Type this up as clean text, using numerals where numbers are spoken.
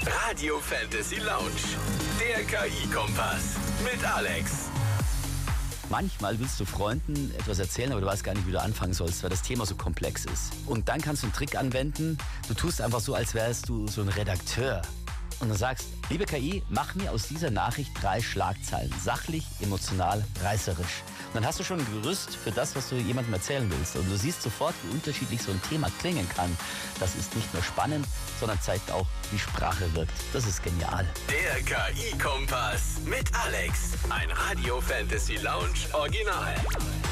Radio Fantasy Lounge. Der KI-Kompass mit Alex. Manchmal willst du Freunden etwas erzählen, aber du weißt gar nicht, wie du anfangen sollst, weil das Thema so komplex ist. Und dann kannst du einen Trick anwenden. Du tust einfach so, als wärst du so ein Redakteur. Und dann sagst, liebe KI, mach mir aus dieser Nachricht 3 Schlagzeilen. Sachlich, emotional, reißerisch. Und dann hast du schon ein Gerüst für das, was du jemandem erzählen willst. Und du siehst sofort, wie unterschiedlich so ein Thema klingen kann. Das ist nicht nur spannend, sondern zeigt auch, wie Sprache wirkt. Das ist genial. Der KI-Kompass mit Alex. Ein Radio Fantasy Lounge Original.